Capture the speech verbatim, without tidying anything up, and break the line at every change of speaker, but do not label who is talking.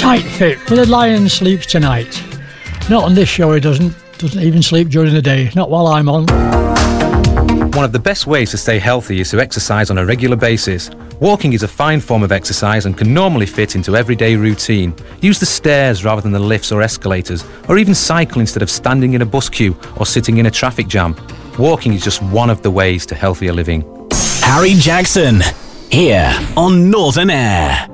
Tight fit for the Lion sleeps tonight. Not on this show, he doesn't. Doesn't even sleep during the day. Not while I'm on.
One of the best ways to stay healthy is to exercise on a regular basis. Walking is a fine form of exercise and can normally fit into everyday routine. Use the stairs rather than the lifts or escalators, or even cycle instead of standing in a bus queue or sitting in a traffic jam. Walking is just one of the ways to healthier living.
Harry Jackson, here on Northern Air.